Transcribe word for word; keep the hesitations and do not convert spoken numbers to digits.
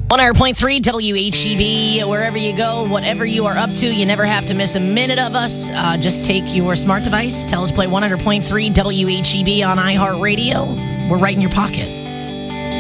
one hundred point three W H E B, wherever you go, whatever you are up to, you never have to miss a minute of us. Uh, just take your smart device, tell it to play one hundred point three W H E B on iHeartRadio. We're right in your pocket.